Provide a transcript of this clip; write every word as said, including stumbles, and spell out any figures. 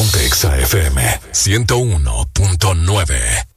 Ponte Exa F M ciento uno punto nueve.